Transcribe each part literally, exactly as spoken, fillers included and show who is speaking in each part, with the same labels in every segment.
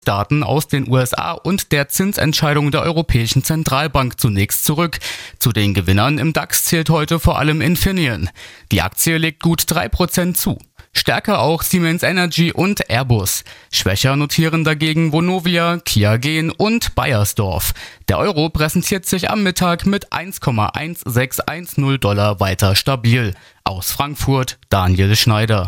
Speaker 1: Daten aus den U S A und der Zinsentscheidung der Europäischen Zentralbank zunächst zurück. Zu den Gewinnern im DAX zählt heute vor allem Infineon. Die Aktie legt gut drei Prozent zu. Stärker auch Siemens Energy und Airbus. Schwächer notieren dagegen Vonovia, Kia Gen und Beiersdorf. Der Euro präsentiert sich am Mittag mit eins Komma eins sechs eins null Dollar weiter stabil. Aus Frankfurt Daniel Schneider.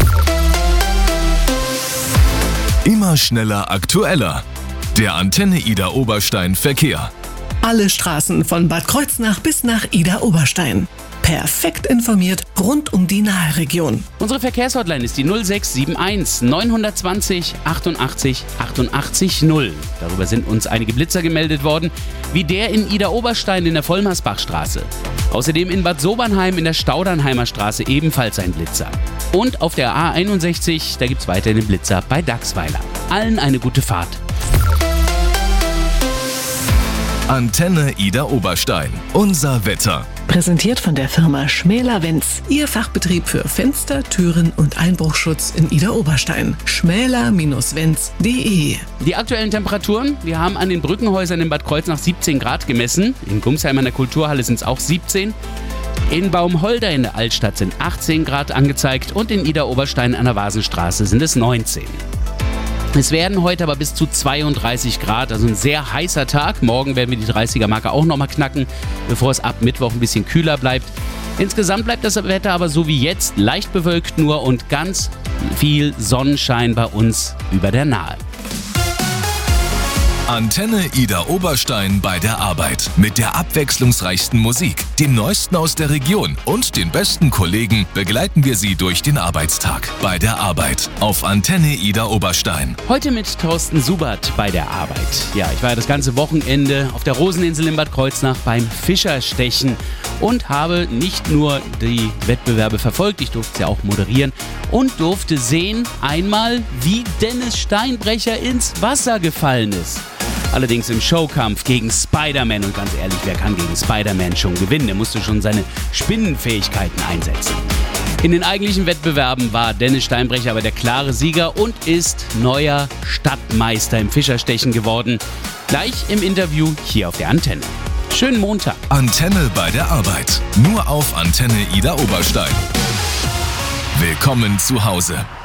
Speaker 2: Immer schneller aktueller. Der Antenne Ida Oberstein Verkehr.
Speaker 3: Alle Straßen von Bad Kreuznach bis nach Ida Oberstein. Perfekt informiert rund um die Nahregion.
Speaker 4: Unsere Verkehrshotline ist die null sechs sieben eins neun zwei null achtundachtzig achtundachtzig null. Darüber sind uns einige Blitzer gemeldet worden, wie der in Ida Oberstein in der Vollmersbachstraße. Außerdem in Bad Sobernheim in der Staudernheimer Straße ebenfalls ein Blitzer. Und auf der A einundsechzig, da gibt es weiterhin den Blitzer bei Dachsweiler. Allen eine gute Fahrt.
Speaker 2: Antenne Ida Oberstein. Unser Wetter.
Speaker 3: Präsentiert von der Firma Schmäler-Wenz. Ihr Fachbetrieb für Fenster, Türen und Einbruchschutz in Ida Oberstein. schmäler Bindestrich wenz punkt de.
Speaker 4: Die aktuellen Temperaturen, wir haben an den Brückenhäusern in Bad Kreuznach siebzehn Grad gemessen. In Gumsheim an der Kulturhalle sind es auch siebzehn. In Baumholder in der Altstadt sind achtzehn Grad angezeigt und in Ida Oberstein an der Vasenstraße sind es neunzehn. Es werden heute aber bis zu zweiunddreißig Grad, also ein sehr heißer Tag. Morgen werden wir die dreißiger-Marke auch nochmal knacken, bevor es ab Mittwoch ein bisschen kühler bleibt. Insgesamt bleibt das Wetter aber so wie jetzt, leicht bewölkt nur und ganz viel Sonnenschein bei uns über der Nahe.
Speaker 2: Antenne Ida Oberstein bei der Arbeit. Mit der abwechslungsreichsten Musik, dem Neuesten aus der Region und den besten Kollegen begleiten wir Sie durch den Arbeitstag. Bei der Arbeit auf Antenne Ida Oberstein.
Speaker 4: Heute mit Thorsten Subert bei der Arbeit. Ja, ich war ja das ganze Wochenende auf der Roseninsel in Bad Kreuznach beim Fischerstechen und habe nicht nur die Wettbewerbe verfolgt, ich durfte sie auch moderieren und durfte sehen einmal, wie Dennis Steinbrecher ins Wasser gefallen ist. Allerdings im Showkampf gegen Spider-Man. Und ganz ehrlich, wer kann gegen Spider-Man schon gewinnen? Der musste schon seine Spinnenfähigkeiten einsetzen. In den eigentlichen Wettbewerben war Dennis Steinbrecher aber der klare Sieger und ist neuer Stadtmeister im Fischerstechen geworden. Gleich im Interview hier auf der Antenne. Schönen Montag.
Speaker 2: Antenne bei der Arbeit. Nur auf Antenne Ida Oberstein. Willkommen zu Hause.